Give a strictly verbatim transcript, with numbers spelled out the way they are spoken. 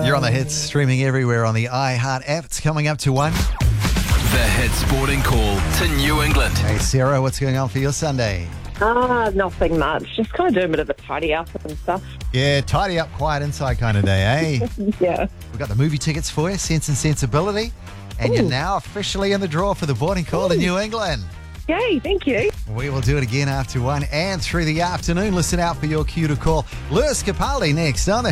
You're on the Hits, streaming everywhere on the iHeart app. It's coming up to one. The Hit Sporting Call to New England. Hey, Sarah, what's going on for your Sunday? Ah, nothing much. Just kind of doing a bit of a tidy up and stuff. Yeah, tidy up, quiet inside kind of day, eh? Yeah. We've got the movie tickets for you, Sense and Sensibility. And Ooh. You're now officially in the draw for the boarding call to New England. Yay, thank you. We will do it again after one and through the afternoon. Listen out for your cue to call. Lewis Capaldi next on the